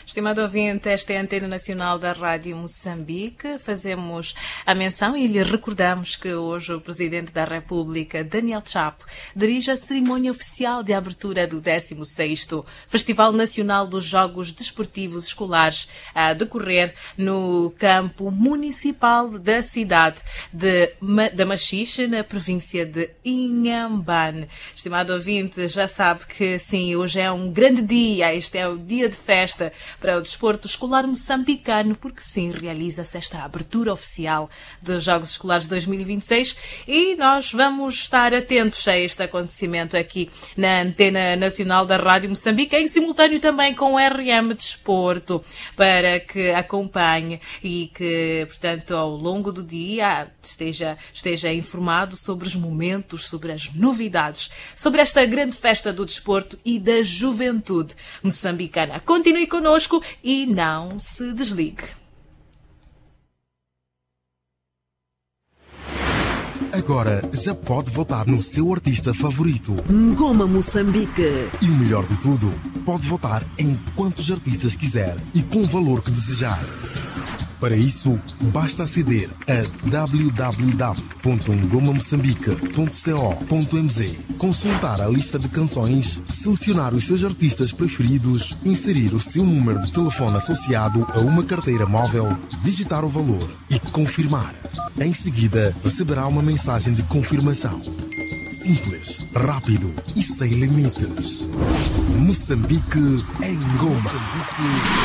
Estimado ouvinte, esta é a Antena Nacional da Rádio Moçambique. Fazemos a menção e lhe recordamos que hoje o Presidente da República, Daniel Chapo, dirige a cerimónia oficial de abertura do 16º Festival Nacional dos Jogos Desportivos Escolares, a decorrer no campo municipal da cidade da Machixe, na província de Inhambane. Estimado ouvinte, já sabe que sim, hoje é um grande dia, este é o dia de festa para o desporto escolar moçambicano, porque sim, realiza-se esta abertura oficial dos Jogos Escolares 2026 e nós vamos estar atentos a este acontecimento aqui na Antena Nacional da Rádio Moçambique, em simultâneo também com o RM Desporto, para que acompanhe e que, portanto, ao longo do dia esteja informado sobre os momentos, sobre as novidades, sobre esta grande festa do desporto e da juventude moçambicana. Continue connosco e não se desligue. Agora já pode votar no seu artista favorito. Ngoma Moçambique. E o melhor de tudo, pode votar em quantos artistas quiser e com o valor que desejar. Para isso, basta aceder a www.ngomamoçambique.co.mz, consultar a lista de canções, selecionar os seus artistas preferidos, inserir o seu número de telefone associado a uma carteira móvel, digitar o valor e confirmar. Em seguida, receberá uma mensagem de confirmação. Simples, rápido e sem limites. Moçambique em Ngoma.